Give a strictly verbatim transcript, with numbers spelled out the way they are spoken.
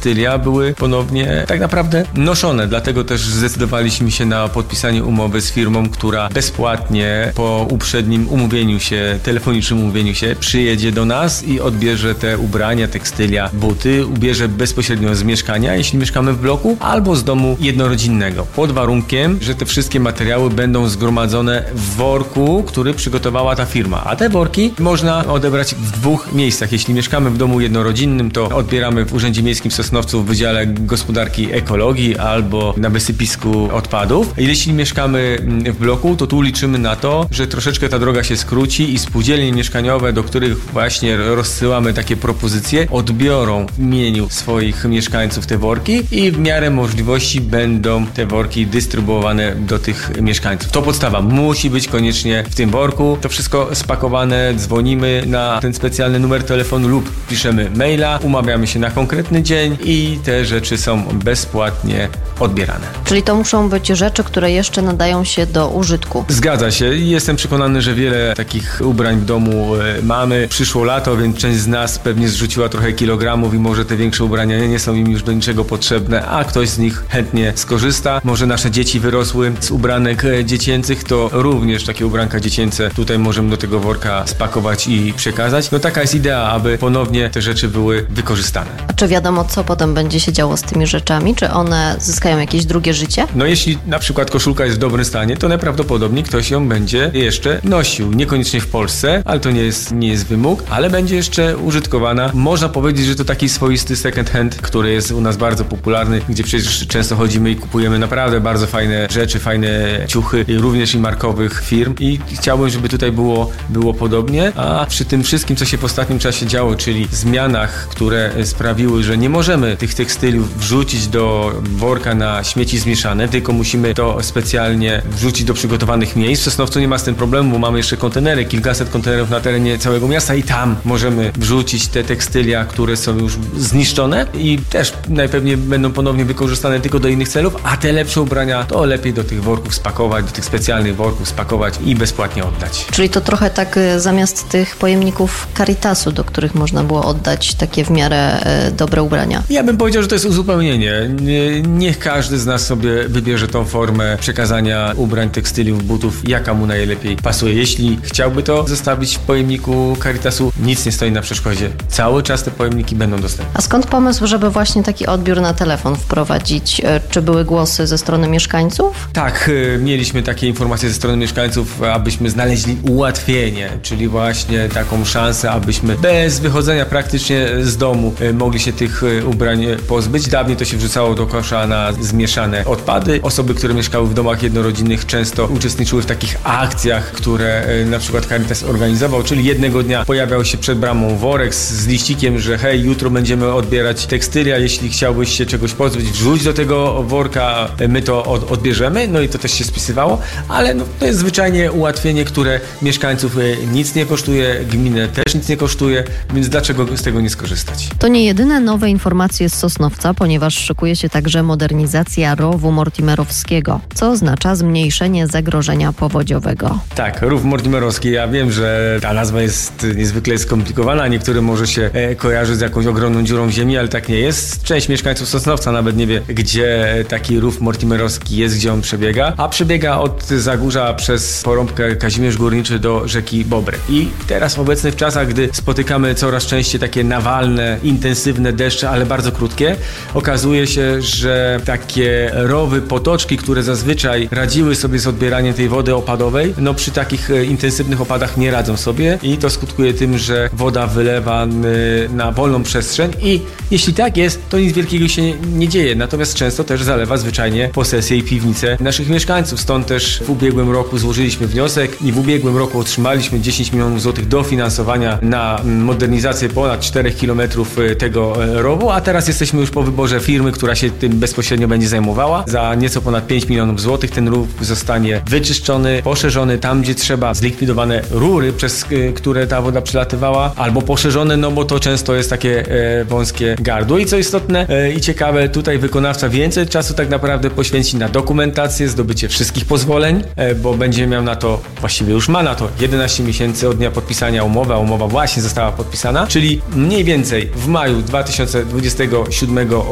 tekstylia były ponownie tak naprawdę noszone. Dlatego też zdecydowaliśmy się na podpisanie umowy z firmą, która bezpłatnie po uprzednim umówieniu się, telefonicznym umówieniu się, przyjedzie do nas i odbierze te ubrania, tekstylia, buty, ubierze bezpośrednio z mieszkania, jeśli mieszkamy w bloku, albo z domu jednorodzinnego. Pod warunkiem, że te wszystkie materiały będą zgromadzone w worku, który przygotowała ta firma. A te worki można odebrać w dwóch miejscach. Jeśli mieszkamy w domu jednorodzinnym, to odbieramy w Urzędzie Miejskim w Sosnowcu w Wydziale Gospodarki Ekologii albo na wysypisku odpadów. Jeśli mieszkamy w bloku, to tu liczymy na to, że troszeczkę ta droga się skróci i spółdzielnie mieszkaniowe, do których właśnie rozsyłamy takie propozycje, odbiorą w imieniu swoich mieszkańców te worki i w miarę możliwości będą te worki dystrybuowane do tych mieszkańców. To podstawa. Musi być koniecznie w tym worku. To wszystko spakowane, dzwonimy na ten specjalny numer telefonu lub piszemy maila, umawiamy się na konkretny dzień i te rzeczy są bezpłatnie odbierane. Czyli to muszą być rzeczy, które jeszcze nadają się do użytku. Zgadza się. Jestem przekonany, że wiele takich ubrań w domu mamy. Przyszło lato, więc część z nas pewnie zrzuciła trochę kilogramów i może te większe ubrania nie są im już do niczego potrzebne, a ktoś z nich chętnie skorzysta. Może nasze dzieci wyrosły z ubranek dziecięcych, to również takie ubranka dziecięce tutaj możemy do tego worka spakować i przekazać. No taka jest idea, aby ponownie te rzeczy były wykorzystane. A czy wiadomo, co potem będzie się działo z tymi rzeczami? Czy one zyskają jakieś drugie życie? No jeśli na przykład koszulka jest w dobrym stanie, to najprawdopodobniej ktoś ją będzie jeszcze nosił. Niekoniecznie w Polsce, ale to nie jest, nie jest wymóg, ale będzie jeszcze użytkowana. Można powiedzieć, że to taki swoisty second hand, który jest u nas bardzo popularny, gdzie przecież często chodzimy i kupujemy naprawdę bardzo fajne rzeczy, fajne ciuchy, również i markowych firm i chciałbym, żeby tutaj było, było podobnie, a przy tym wszystkim, co się w ostatnim czasie działo, czyli zmianach, które sprawiły, że nie możemy tych tekstyliów wrzucić do worka na śmieci zmieszane, tylko musimy to specjalnie wrzucić do przygotowanych miejsc. W Sosnowcu nie ma z tym problemu, bo mamy jeszcze kontenery, kilkaset kontenerów na terenie całego miasta i tam możemy wrzucić te tekstylia, które są już zniszczone i też najpewniej będą ponownie wykorzystane tylko do innych celów, a te lepsze ubrania to lepiej do tych worków spakować, do tych specjalnych worków spakować i bezpłatnie oddać. Czyli to trochę tak zamiast tych pojemników Caritasu, do których można było oddać takie w miarę e, dobre ubrania. Ja bym powiedział, że to jest uzupełnienie. Niech każdy z nas sobie wybierze tą formę przekazania ubrań, tekstyliów, butów, jaka mu najlepiej pasuje. Jeśli chciałby to zostawić w pojemniku Caritasu, nic nie stoi na przeszkodzie. Cały czas te pojemniki będą dostępne. A skąd pomysł, żeby właśnie taki odbiór na telefon wprowadzić? Czy były głosy ze strony mieszkańców? Tak, mieliśmy takie informacje ze strony mieszkańców, abyśmy znaleźli ułatwienie, czyli właśnie taką szansę, abyśmy bez wychodzenia praktycznie z domu mogli się tych ubrań pozbyć. Dawniej to się wrzucało do kosza na zmieszane odpady. Osoby, które mieszkały w domach jednorodzinnych, często uczestniczyły w takich akcjach, które na przykład Caritas organizował, czyli jednego dnia pojawiał się przed bramą worek z liścikiem, że hej, jutro będziemy odbierać tekstylia, jeśli chciałbyś się czegoś pozbyć, wrzuć do tego worka, my to od, odbierzemy, no i to też się spisywało, ale no, to jest zwyczajnie ułatwienie, które mieszkańców nic nie kosztuje, gminę też nic nie kosztuje, więc dlaczego z tego nie skorzystać? To nie jedyne nowe informacje z Sosnowca, ponieważ szykuje się także modernizacja rowu mortimerowskiego, co oznacza zmniejszenie zagrożenia powodziowego. Tak, rów mortimerowski, ja wiem, że ta nazwa jest niezwykle skomplikowana, niektórym może się e, kojarzy z jakąś ogromną dziurą w ziemi, ale tak nie jest. Część mieszkańców Sosnowca nawet nie wie, gdzie taki rów mortimerowski jest, gdzie on przebiega, a przebiega od Zagórza przez porąbkę Kazimierz Górniczy do rzeki Bobry. I teraz w obecnych czasach, gdy spotykamy coraz częściej takie nawalne, intensywne deszcze, ale bardzo krótkie, okazuje się, że takie rowy, potoczki, które zazwyczaj radziły sobie z odbieraniem tej wody opadowej, no przy takich intensywnych opadach nie radzą sobie i to skutkuje tym, że woda wylewa na wolną przestrzeń i jeśli tak jest, to nic wielkiego się nie dzieje, natomiast często też zalewa zwyczajnie posesje i piwnice naszych mieszkańców. Stąd też w ubiegłym roku złożyliśmy wniosek i w ubiegłym roku otrzymaliśmy dziesięć milionów złotych dofinansowania na modernizację ponad czterech kilometrów tego rowu, a teraz jesteśmy już po wyborze firmy, która się tym bezpośrednio będzie zajmowała. Za nieco ponad pięć milionów złotych ten rów zostanie wyczyszczony, poszerzony tam, gdzie trzeba, zlikwidowane rury, przez które ta woda przelatywała, albo poszerzone, no bo to często jest takie e, wąskie gardło. I co istotne e, i ciekawe, tutaj wykonawca więcej czasu tak naprawdę poświęci na dokumentację, zdobycie wszystkich pozwoleń, e, bo będzie miał na to, właściwie już ma na to jedenaście miesięcy od dnia podpisania umowy, a umowa właśnie została podpisana, czyli mniej więcej w maju dwa tysiące dwudziestego siódmego